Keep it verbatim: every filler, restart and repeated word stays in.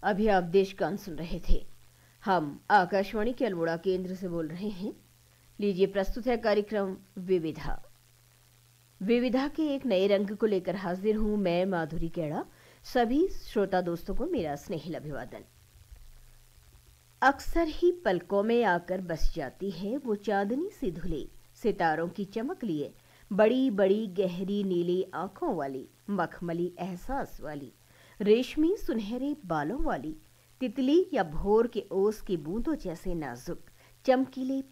अभी आप देशगान सुन रहे थे। हम आकाशवाणी के अल्मोड़ा केंद्र से बोल रहे हैं। लीजिए प्रस्तुत है कार्यक्रम विविधा। विविधा के एक नए रंग को लेकर हाजिर हूं मैं माधुरी केड़ा। सभी श्रोता दोस्तों को मेरा स्नेहिल अभिवादन। अक्सर ही पलकों में आकर बस जाती है वो चांदनी सी धुली, सितारों की चमक लिए, बड़ी बड़ी गहरी नीली आंखों वाली, मखमली एहसास वाली, रेशमी सुनहरे बालों वाली, तितली या भोर के ओस की बूंदों जैसे नाजुक चमकीले